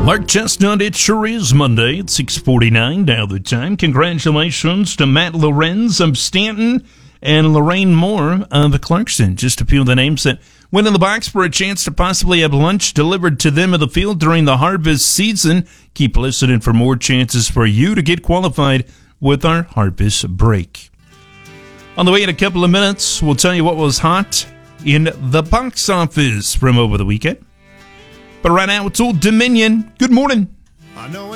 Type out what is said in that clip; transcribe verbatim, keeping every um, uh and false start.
Mark Chestnut, it sure is Monday at six forty-nine now the time. Congratulations to Matt Lorenz of Stanton and Lorraine Moore of Clarkston. Just a few of the names that went in the box for a chance to possibly have lunch delivered to them in the field during the harvest season. Keep listening for more chances for you to get qualified with our harvest break. On the way in a couple of minutes, we'll tell you what was hot in the box office from over the weekend. But right now, it's Old Dominion. Good morning. I know